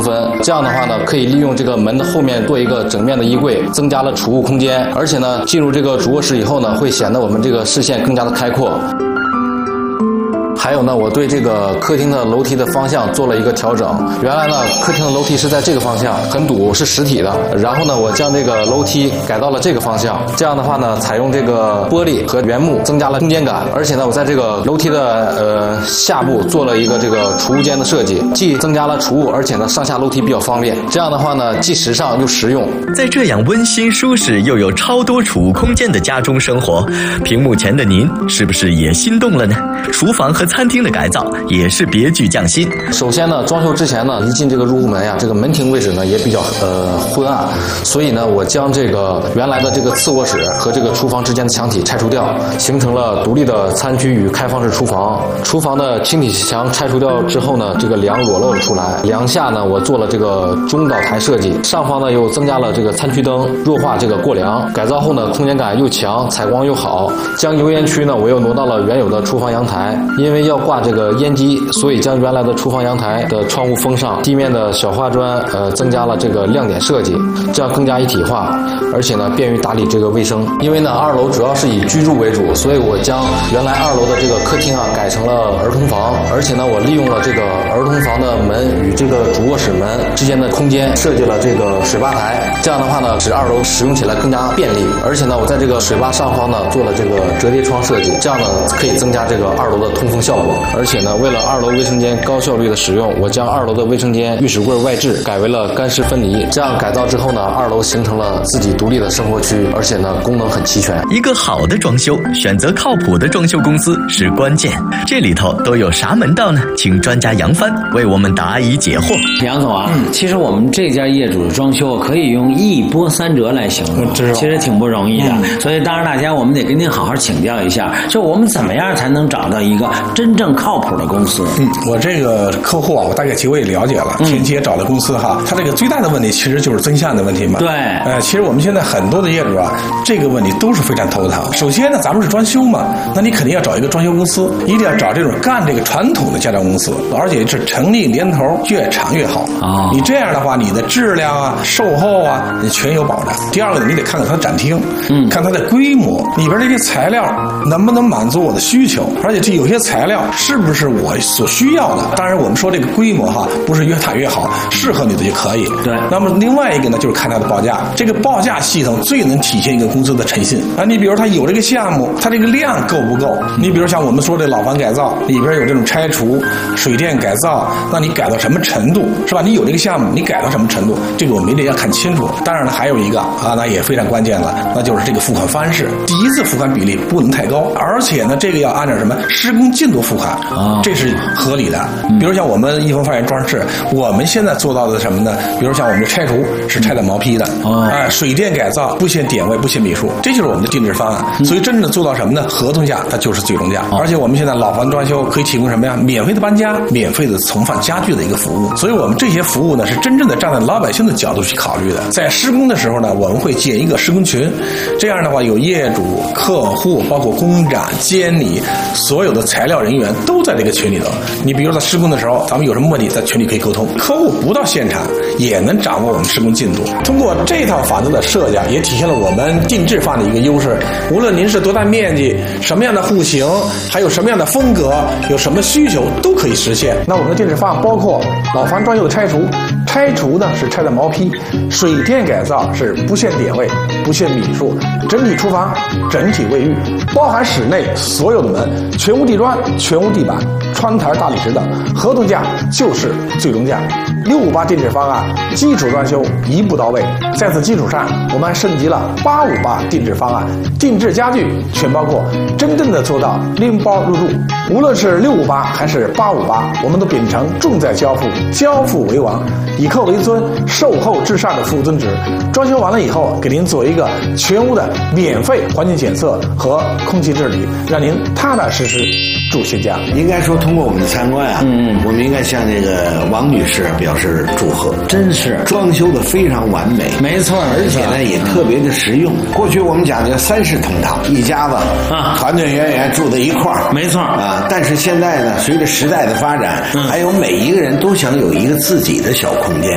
分。这样的话呢，可以利用这个门的后面做一个整面的衣柜，增加了储物空间。而且呢，进入这个主卧室以后呢，会显得我们这个视线更加的开阔。还有呢，我对这个客厅的楼梯的方向做了一个调整。原来呢，客厅的楼梯是在这个方向，很堵，是实体的。然后呢，我将这个楼梯改到了这个方向。这样的话呢，采用这个玻璃和原木，增加了空间感。而且呢，我在这个楼梯的下部做了一个这个储物间的设计，既增加了储物，而且呢，上下楼梯比较方便。这样的话呢，既时尚又实用。 在这样温馨舒适又有超多储物空间的家中生活，屏幕前的您是不是也心动了呢？厨房和餐厅的改造也是别具匠心。 首先呢，装修之前呢，一进这个入户门呀，这个门厅位置呢也比较昏暗，所以呢，我将这个原来的这个次卧室和这个厨房之间的墙体拆除掉，形成了独立的餐区与开放式厨房。厨房的轻体墙拆除掉之后呢，这个梁裸露了出来，梁下呢我做了这个中岛台设计，上方呢又增加了这个餐区灯，弱化这个过梁。改造后呢，空间感又强，采光又好。将油烟区呢我又挪到了原有的厨房阳台，因为要挂这个烟机，所以将原来的厨房阳台的窗户封上，地面的小花砖增加了这个亮点设计，这样更加一体化，而且呢便于打理这个卫生。因为呢2楼主要是以居住为主，所以我将原来2楼的这个客厅啊改成了儿童房，而且呢我利用了这个儿童房的门与这个主卧室门之间的空间，设计了这个水吧台，这样的话呢使2楼使用起来更加便利。而且呢我在这个水吧上方呢做了这个折叠窗设计，这样呢可以增加这个2楼的通风效果。而且呢为了2楼卫生间高效率的使用，我将2楼的卫生间浴室柜外置改为了干湿分离。这样改造之后呢，2楼形成了自己独立的生活区，而且呢功能很齐全。 一个好的装修，选择靠谱的装修公司是关键。这里头都有啥门道呢？请专家杨帆为我们答疑解惑。 杨总啊，其实我们这家业主的装修可以用一波三折来形容，其实挺不容易的。所以当然大家我们得跟您好好请教一下，就我们怎么样才能找到一个真正靠谱的公司？ 我这个客户啊，我大概我也了解了，前期也找的公司哈，他这个最大的问题其实就是增项的问题嘛。 对， 其实我们现在很多的业主啊，这个问题都是非常头疼。首先呢，咱们是装修嘛，那你肯定要找一个装修公司，一定要找这种干这个传统的家装公司，而且是成立年头越长越好。你这样的话，你的质量啊、售后啊，你全有保障。第二个呢，你得看看它的展厅，看它的规模，里边这些材料能不能满足我的需求，而且这有些材料是不是我所需要的。当然我们说这个规模哈，不是越大越好，适合你的就可以。 对。 那么另外一个呢，就是看它的报价，这个报价系统最能体现一个公司的诚信啊。你比如它有这个项目，它这个量够不够？你比如像我们说的老房改造里边有这种拆除、水电改造，那你改到什么程度是吧？你有这个项目，你改到什么程度？这个我们一定要看清楚。当然了，还有一个啊，那也非常关键了，那就是这个付款方式，第一次付款比例不能太高，而且呢，这个要按照什么施工进度付款这是合理的。比如像我们一峰发源装饰，我们现在做到的什么呢？比如像我们的拆除是拆的毛坯的水电改造不限点位不限米数，这就是我们的定制方案。所以真正的做到什么呢？合同价它就是最终价。而且我们现在老房装修可以提供什么呀？免费的搬家，免费的重放家具的一个服务。所以我们这些服务呢，是真正的站在老百姓的角度去考虑的。在施工的时候呢，我们会建一个施工群，这样的话有业主、客户，包括工长、监理，所有的材料人员都在这个群里头。你比如在施工的时候，咱们有什么问题在群里可以沟通，客户不到现场也能掌握我们施工进度。通过这套法则的设计啊，也体现了我们定制方案的一个优势。无论您是多大面积、什么样的户型，还有什么样的风格，有什么需求都可以实现。那我们的定制方案包括老房装修的拆除，拆除呢是拆的毛坯，水电改造是不限点位、不限米数，整体厨房、整体卫浴，包含室内所有的门，全屋地砖、全屋地板、窗台、大理石等，合同价就是最终价。658定制方案基础装修一步到位，在此基础上，我们还升级了858定制方案，定制家具全包括，真正的做到拎包入住。无论是658还是858，我们都秉承重在交付，交付为王，以客为尊，售后至上的服务宗旨。装修完了以后，给您做一个全屋的免费环境检测和空气治理，让您踏踏实实住新家。 应该说，通过我们的参观啊，我们应该向这个王女士表示祝贺， 真是装修的非常完美， 没错， 而且呢也特别的实用。过去我们讲究3室同堂，一家子团团圆圆住在一块儿， 没错啊。但是现在呢，随着时代的发展，还有每一个人都想有一个自己的小空间。